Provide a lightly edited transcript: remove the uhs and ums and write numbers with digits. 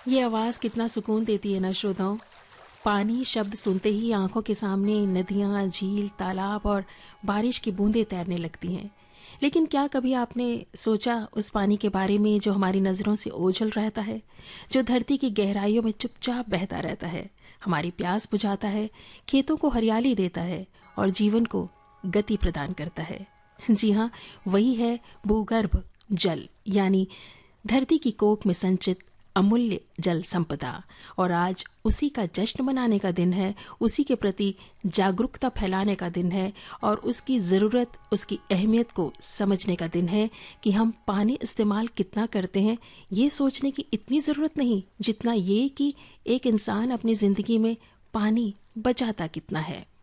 ये आवाज़ कितना सुकून देती है ना श्रोताओं। पानी शब्द सुनते ही आंखों के सामने नदियाँ, झील, तालाब और बारिश की बूंदें तैरने लगती हैं। लेकिन क्या कभी आपने सोचा उस पानी के बारे में जो हमारी नज़रों से ओझल रहता है, जो धरती की गहराइयों में चुपचाप बहता रहता है, हमारी प्यास बुझाता है, खेतों को हरियाली देता है और जीवन को गति प्रदान करता है। जी हाँ, वही है भूगर्भ जल, यानी धरती की कोख में संचित अमूल्य जल संपदा। और आज उसी का जश्न मनाने का दिन है, उसी के प्रति जागरूकता फैलाने का दिन है और उसकी ज़रूरत, उसकी अहमियत को समझने का दिन है कि हम पानी इस्तेमाल कितना करते हैं ये सोचने की इतनी ज़रूरत नहीं जितना ये कि एक इंसान अपनी ज़िंदगी में पानी बचाता कितना है।